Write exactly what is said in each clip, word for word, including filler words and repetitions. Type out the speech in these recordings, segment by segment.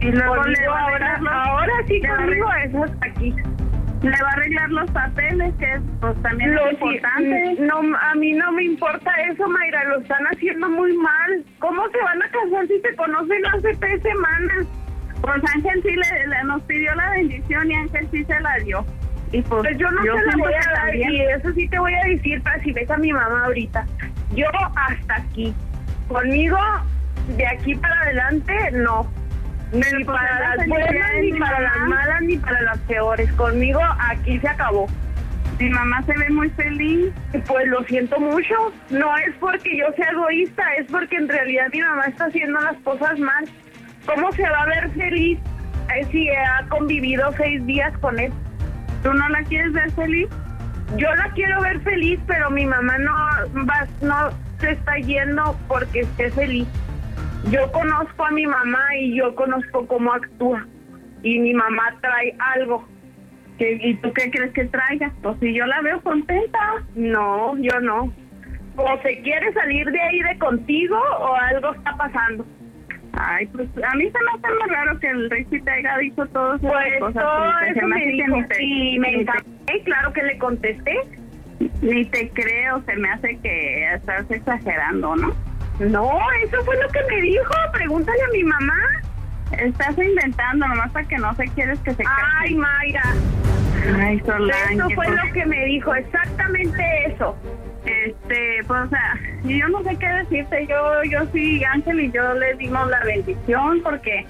Y luego conmigo le va a ahora, arreglar los, ahora sí le va a conmigo arreglar- eso hasta aquí. le va a arreglar los papeles, que es, pues también Lo es importante. si- no, a mí no me importa eso, Mayra, lo están haciendo muy mal. ¿Cómo se van a casar si se conocen hace tres semanas? Pues Ángel sí le, le nos pidió la bendición y Ángel sí se la dio. Y pues, Pues yo no yo te la siento voy que a dar, también. y eso sí te voy a decir para si ves a mi mamá ahorita. Yo hasta aquí. Conmigo, de aquí para adelante, no. Ni pues, para la las felicidad buenas, de ni mi para mamá. las malas, ni para las peores. Conmigo, aquí se acabó. Mi mamá se ve muy feliz. Pues lo siento mucho. No es porque yo sea egoísta, es porque en realidad mi mamá está haciendo las cosas mal. ¿Cómo se va a ver feliz eh, si ha convivido seis días con él? ¿Tú no la quieres ver feliz? Yo la quiero ver feliz, pero mi mamá no va, no se está yendo porque esté feliz. Yo conozco a mi mamá y yo conozco cómo actúa. Y mi mamá trae algo. ¿Qué, ¿Y tú qué crees que traiga? Pues si yo la veo contenta. No, yo no. O se quiere salir de ahí de contigo o algo está pasando. Ay, pues a mí se me hace muy raro que el Rey sí te haya dicho todas esas Pues cosas. todo porque se eso me me hace que dijo ni te- y me ni te- encanté y claro que le contesté. Ni te creo, se me hace que estás exagerando, ¿no? No, eso fue lo que me dijo. Pregúntale a mi mamá. Estás inventando, nomás para que no se quieres que se case. Ay, Mayra. Ay, Solange. Eso fue pues, lo que me dijo, exactamente eso. Este, pues, o sea, y yo no sé qué decirte. Yo, yo sí, Ángel y yo le dimos la bendición porque,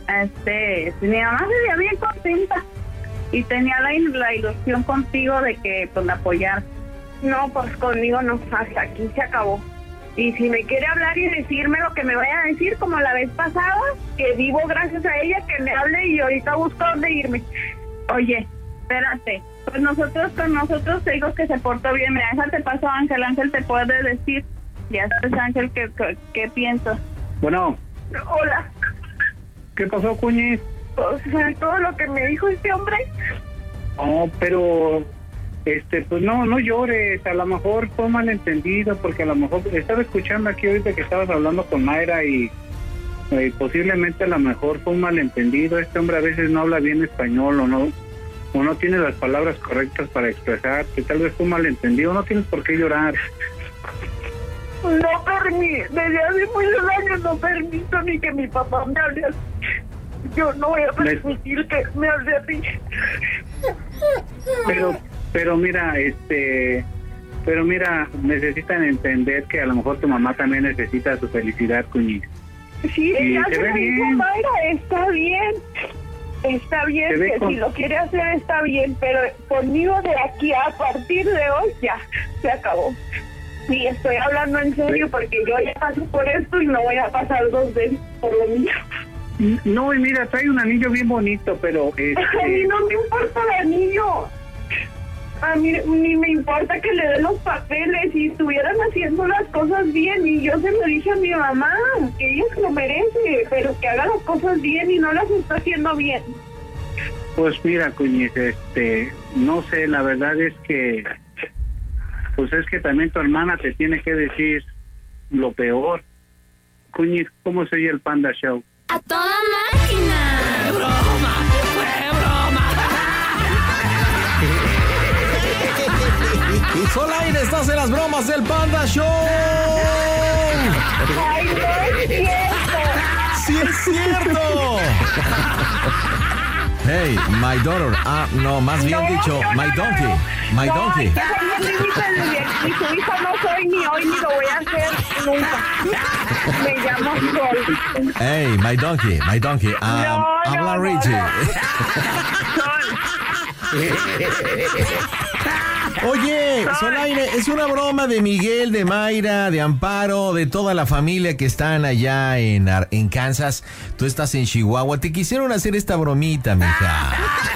este, mi mamá se veía bien contenta y tenía la, il- la ilusión contigo de que, pues, la apoyar. No, pues conmigo no, hasta aquí se acabó. Y si me quiere hablar y decirme lo que me vaya a decir, como la vez pasada, que vivo gracias a ella, que me hable y ahorita busco dónde irme. Oye, espérate, pues nosotros con nosotros te digo que se portó bien. Mira, déjate paso a Ángel, Ángel te puede decir. Ya sabes, Ángel, ¿qué, qué, qué piensas? Bueno, Hola, ¿qué pasó, Cuñiz? pues todo lo que me dijo este hombre. No, pero, este, pues no, no llores, a lo mejor fue malentendido, porque a lo mejor estaba escuchando aquí ahorita que estabas hablando con Mayra y eh, posiblemente a lo mejor fue un malentendido. Este hombre a veces no habla bien español o no, o no tiene las palabras correctas para expresar, que tal vez fue un malentendido, no tienes por qué llorar. No permito, desde hace muchos años no permito ni que mi papá me hable así. Yo no voy a permitir que me hable así. Pero, pero mira, este, pero mira, necesitan entender que a lo mejor tu mamá también necesita su felicidad, Cuñiz. Sí, Sí, ya se se ve lo dijo bien. Mayra, está bien. Está bien, Se ve que con- si lo quiere hacer está bien, pero conmigo de aquí a partir de hoy ya se acabó. Sí, estoy hablando en serio porque yo ya paso por esto y no voy a pasar dos veces por lo mío. No, y mira, trae un anillo bien bonito, pero A mí este, no me importa el anillo. A mí ni me importa que le den los papeles y estuvieran haciendo las cosas bien. Y yo se lo dije a mi mamá, que ella se lo merece, pero que haga las cosas bien y no las está haciendo bien. pues mira, Cuñiz, este, no sé, la verdad es que, pues es que también tu hermana te tiene que decir lo peor. Cuñiz, ¿cómo se oye el Panda Show? ¡A toda máquina! ¡Fue broma! ¡Fue broma! Solaire, estás en las bromas del Panda Show. ¡Ay, no es cierto! ¡Sí es cierto! Hey, my daughter. Ah, no, más bien No, dicho, no, my no, donkey. no. My No, donkey. yo soy mi hija desde aquí. Su hija no soy ni hoy ni lo voy a hacer nunca. Me llamo Sol. Hey, my donkey, my donkey. Ah, No, no, habla no, Richie. Oye, Solaire, es una broma de Miguel, de Mayra, de Amparo, de toda la familia que están allá en, Ar- en Kansas. Tú estás en Chihuahua. Te quisieron hacer esta bromita, mija.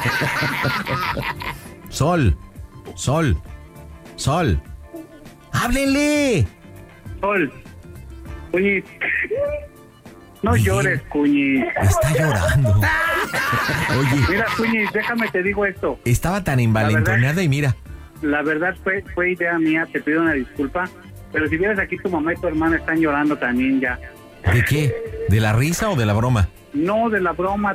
Sol, Sol, Sol. ¡Háblenle! Sol, Cuñiz, no Miguel. llores, Cuñiz. Está llorando. Oye, Mira, Cuñiz, déjame te digo esto. estaba tan envalentonada y mira. La verdad fue fue idea mía, te pido una disculpa, pero si vieras aquí tu mamá y tu hermana están llorando también ya. ¿De qué? ¿De la risa o de la broma? no de la broma